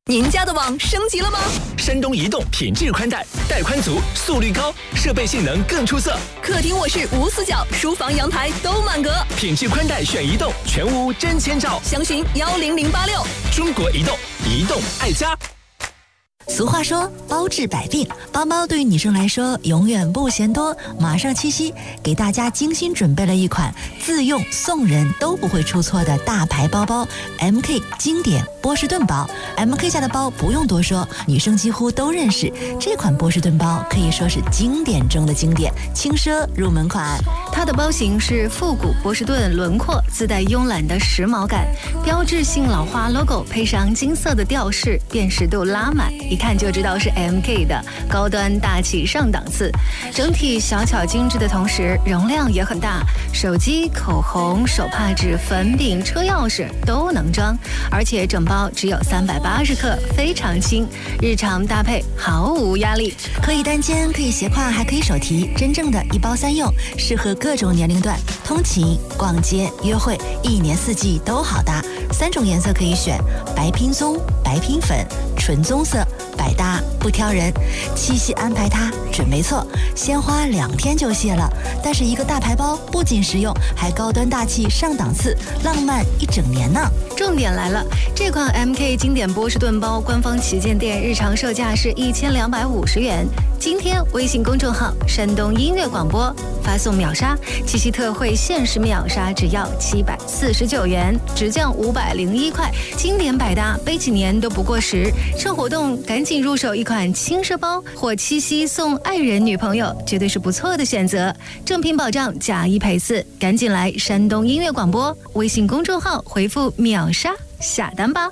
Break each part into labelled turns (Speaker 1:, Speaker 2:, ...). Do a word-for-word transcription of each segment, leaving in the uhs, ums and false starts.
Speaker 1: 您家的网升级了吗？
Speaker 2: 山东移动品质宽带，带宽足，速率高，设备性能更出色。
Speaker 1: 客厅卧室无死角，书房阳台都满格。
Speaker 2: 品质宽带选移动，全屋真千兆。
Speaker 1: 详询幺零零八六。
Speaker 2: 中国移动，移动爱家。
Speaker 3: 俗话说包治百病，包包对于女生来说永远不嫌多。马上七夕，给大家精心准备了一款自用送人都不会出错的大牌包包 M K 经典波士顿包。 M K 家的包不用多说，女生几乎都认识。这款波士顿包可以说是经典中的经典，轻奢入门款。
Speaker 4: 它的包型是复古波士顿轮廓，自带慵懒的时髦感，标志性老花 logo 配上金色的吊饰，辨识度拉满，一看就知道是 M K 的，高端大气上档次。整体小巧精致的同时，容量也很大，手机、口红、手帕纸、粉饼、车钥匙都能装，而且整包只有三百八十克，非常轻，日常搭配毫无压力。
Speaker 3: 可以单肩，可以斜挎，还可以手提，真正的一包三用，适合各种年龄段，通勤、逛街、约会，一年四季都好搭。三种颜色可以选，白拼棕、白拼粉、纯棕色，百搭不挑人。七夕安排它准没错，鲜花两天就谢了。但是一个大牌包不仅实用，还高端大气上档次，浪漫一整年呢。
Speaker 4: 重点来了，这款 M K 经典波士顿包官方旗舰店日常售价是一千两百五十元，今天微信公众号山东音乐广播发送秒杀，七夕特惠限时秒杀只要七百四十九元，直降五百零一块，经典百搭，背几年都不过时。趁活动赶紧入手一款轻奢包，或七夕送爱人女朋友，绝对是不错的选择。正品保障，假一赔四，赶紧来山东音乐广播微信公众号回复秒杀下单吧。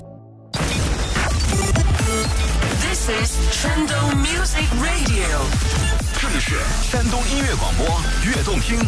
Speaker 5: This is 山东 Music Radio，
Speaker 6: 这里是山东音乐广播，悦动听